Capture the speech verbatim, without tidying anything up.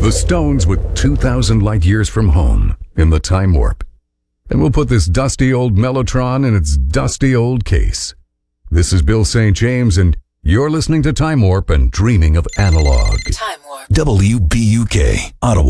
The Stones with two thousand light years from home in the time warp. And we'll put this dusty old Mellotron in its dusty old case. This is Bill Saint James, and you're listening to Time Warp and dreaming of analog. Time Warp. W B U K, Ottawa.